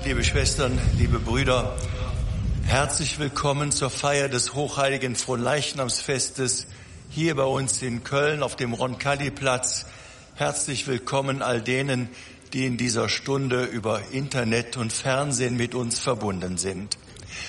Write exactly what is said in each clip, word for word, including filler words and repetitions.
liebe Schwestern, liebe Brüder, herzlich willkommen zur Feier des hochheiligen Fronleichnamsfestes hier bei uns in Köln auf dem Roncalli-Platz. Herzlich willkommen all denen, die in dieser Stunde über Internet und Fernsehen mit uns verbunden sind.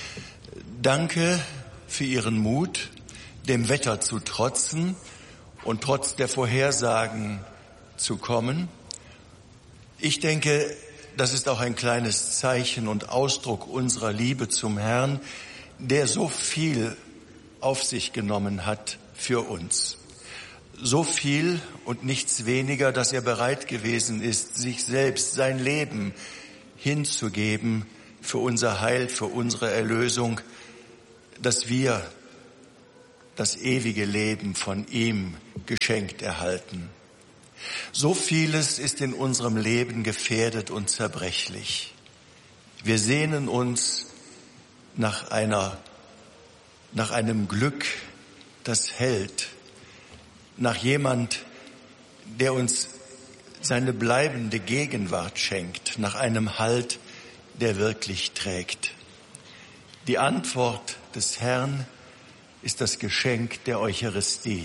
Danke für Ihren Mut, dem Wetter zu trotzen und trotz der Vorhersagen zu kommen. Ich denke, das ist auch ein kleines Zeichen und Ausdruck unserer Liebe zum Herrn, der so viel auf sich genommen hat für uns. So viel und nichts weniger, dass er bereit gewesen ist, sich selbst, sein Leben hinzugeben für unser Heil, für unsere Erlösung, dass wir das ewige Leben von ihm geschenkt erhalten. So vieles ist in unserem Leben gefährdet und zerbrechlich. Wir sehnen uns nach einer, nach einem Glück, das hält, nach jemand, der uns seine bleibende Gegenwart schenkt, nach einem Halt, der wirklich trägt. Die Antwort des Herrn ist das Geschenk der Eucharistie.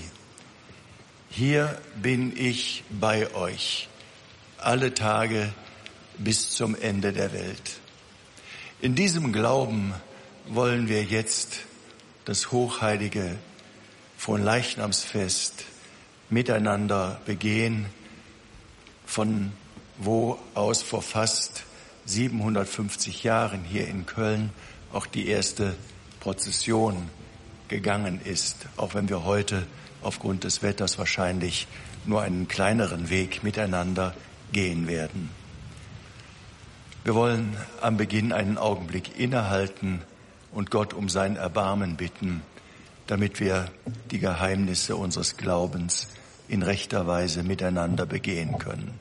Hier bin ich bei euch, alle Tage bis zum Ende der Welt. In diesem Glauben wollen wir jetzt das hochheilige Fronleichnamsfest miteinander begehen, von wo aus vor fast siebenhundertfünfzig Jahren hier in Köln auch die erste Prozession gegangen ist, auch wenn wir heute aufgrund des Wetters wahrscheinlich nur einen kleineren Weg miteinander gehen werden. Wir wollen am Beginn einen Augenblick innehalten und Gott um sein Erbarmen bitten, damit wir die Geheimnisse unseres Glaubens in rechter Weise miteinander begehen können.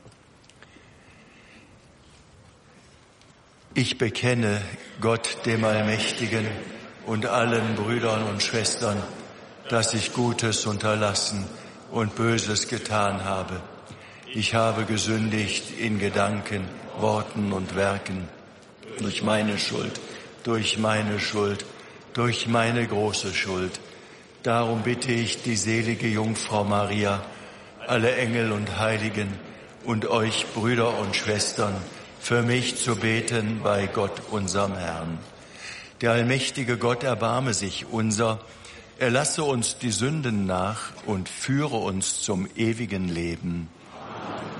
Ich bekenne Gott, dem Allmächtigen, und allen Brüdern und Schwestern, dass ich Gutes unterlassen und Böses getan habe. Ich habe gesündigt in Gedanken, Worten und Werken, durch meine Schuld, durch meine Schuld, durch meine große Schuld. Darum bitte ich die selige Jungfrau Maria, alle Engel und Heiligen und euch Brüder und Schwestern, für mich zu beten bei Gott, unserem Herrn. Der allmächtige Gott erbarme sich unser, er lasse uns die Sünden nach und führe uns zum ewigen Leben.